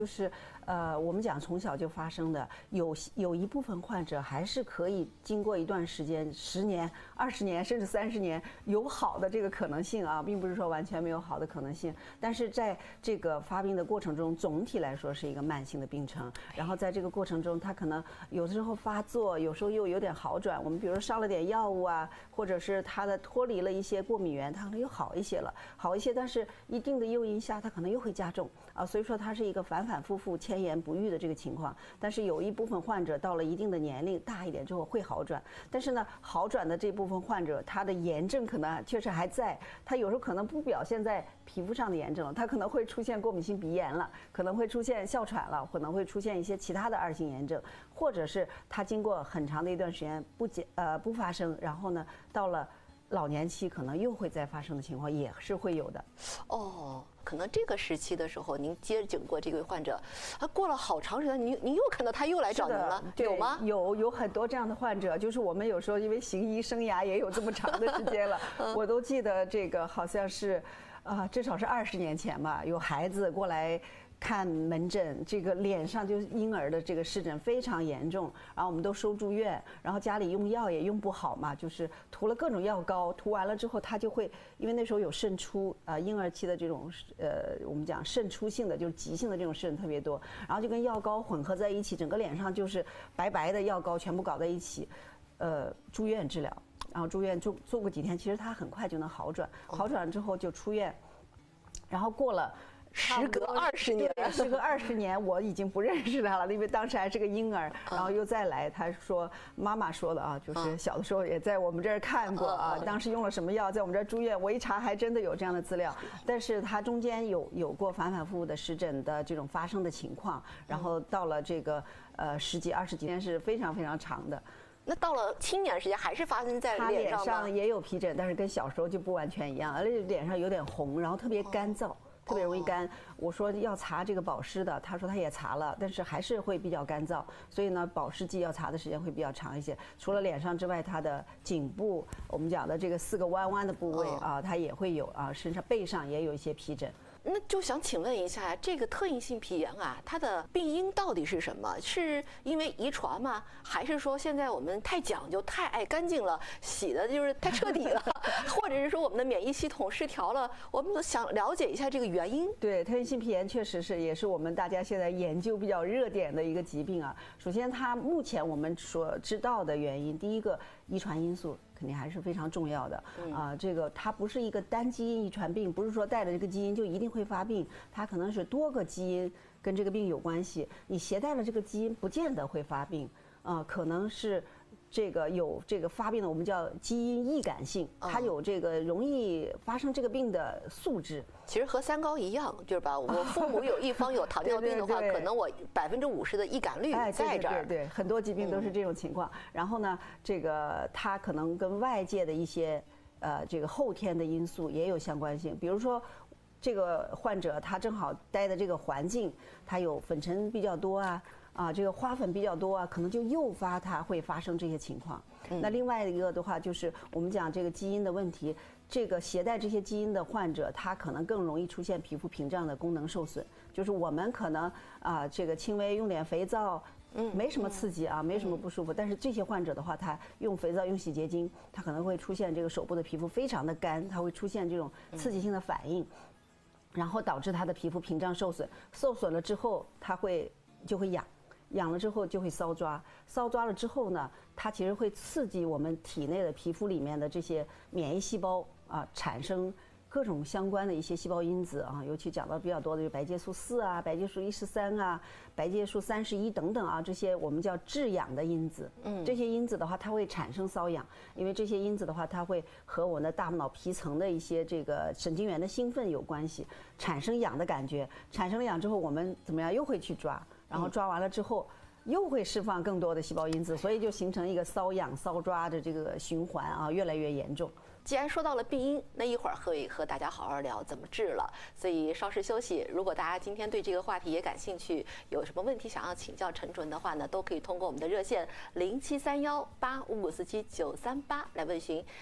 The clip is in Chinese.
就是我们讲从小就发生的，有一部分患者还是可以经过一段时间，10年、20年甚至30年有好的这个可能性啊，并不是说完全没有好的可能性。但是在这个发病的过程中，总体来说是一个慢性的病程。然后在这个过程中，它可能有的时候发作，有时候又有点好转。我们比如说上了点药物啊，或者是它的脱离了一些过敏源，它可能又好一些了，好一些。但是一定的诱因下，它可能又会加重啊。所以说它是一个反反复复、千言不愈的这个情况。但是有一部分患者到了一定的年龄大一点之后会好转，但是呢，好转的这部分患者，他的炎症可能确实还在，他有时候可能不表现在皮肤上的炎症了，他可能会出现过敏性鼻炎了，可能会出现哮喘了，可能会出现一些其他的二型炎症，或者是他经过很长的一段时间不发生，然后呢，到了老年期可能又会再发生的情况也是会有的。 哦，可能这个时期的时候，您接诊过这位患者，过了好长时间，您又看到他又来找您了，有吗？ 有很多这样的患者，就是我们有时候因为行医生涯也有这么长的时间了，我都记得这个好像是，至少是20年前吧，有孩子过来看门诊，这个脸上就是婴儿的这个湿疹非常严重，然后我们都收住院，然后家里用药也用不好嘛，就是涂了各种药膏，涂完了之后他就会，因为那时候有渗出婴儿期的这种我们讲渗出性的就是急性的这种湿疹特别多，然后就跟药膏混合在一起，整个脸上就是白白的药膏全部搞在一起，住院治疗，然后住院做过几天，其实他很快就能好转，好转之后就出院，然后过了。 时隔20年， 时隔20年，我已经不认识他了，因为当时还是个婴儿，然后又再来，他说妈妈说的啊，就是小的时候也在我们这儿看过啊，当时用了什么药，在我们这儿住院，我一查还真的有这样的资料，但是他中间有过反反复复的湿疹的这种发生的情况，然后到了这个10几20几年是非常非常长的。 那到了青年时间还是发生在脸上吗？ 他脸上也有皮疹，但是跟小时候就不完全一样，而且脸上有点红，然后特别干燥。特别容易干，我说要擦这个保湿的，他说他也擦了，但是还是会比较干燥，所以呢，保湿剂要擦的时间会比较长一些。除了脸上之外，他的颈部，我们讲的这个4个弯弯的部位啊，他也会有啊，身上背上也有一些皮疹。 那就想请问一下，这个特应性皮炎啊，它的病因到底是什么？是因为遗传吗？还是说现在我们太讲究、太爱干净了，洗的就是太彻底了？或者是说我们的免疫系统失调了？我们都想了解一下这个原因。 对，特应性皮炎确实也是我们大家现在研究比较热点的一个疾病啊。首先，它目前我们所知道的原因，第一个遗传因素。肯定还是非常重要的这个它不是一个单基因遗传病，不是说带了这个基因就一定会发病，它可能是多个基因跟这个病有关系，你携带了这个基因不见得会发病可能是这个有这个发病的我们叫基因易感性，它有这个容易发生这个病的素质。 其实和三高一样，就是吧，我父母有一方有糖尿病的话，可能我50%的易感率在这儿。 对，很多疾病都是这种情况。然后呢，这个它可能跟外界的一些这个后天的因素也有相关性，比如说。这个患者他正好待的这个环境，他有粉尘比较多这个花粉比较多可能就诱发他会发生这些情况。那另外一个的话，就是我们讲这个基因的问题，这个携带这些基因的患者，他可能更容易出现皮肤屏障的功能受损。就是我们可能这个轻微用点肥皂。没什么刺激没什么不舒服，但是这些患者的话，他用肥皂、用洗洁精，他可能会出现这个手部的皮肤非常的干，他会出现这种刺激性的反应。然后导致他的皮肤屏障受损，受损了之后，就会痒，痒了之后就会搔抓，搔抓了之后呢，它其实会刺激我们体内的皮肤里面的这些免疫细胞产生各种相关的一些细胞因子尤其讲到比较多的就是白介素4白介素113白介素31等等这些我们叫致痒的因子。这些因子的话，它会产生瘙痒，因为这些因子的话，它会和我们的大脑皮层的一些这个神经元的兴奋有关系，产生痒的感觉。产生了痒之后，我们怎么样又会去抓，然后抓完了之后。又会释放更多的细胞因子，所以就形成一个瘙痒、搔抓的这个循环越来越严重。 既然说到了病因，那一会儿会和大家好好聊怎么治了。所以稍事休息。如果大家今天对这个话题也感兴趣，有什么问题想要请教陈主任的话呢，都可以通过我们的热线073185547938来问询，